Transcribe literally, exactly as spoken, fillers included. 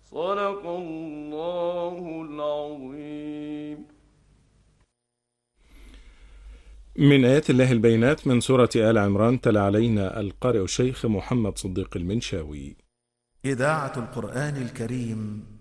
صدق الله العظيم. من آيات الله البينات من سورة آل عمران، تلا علينا القارئ الشيخ محمد صديق المنشاوي. إذاعة القرآن الكريم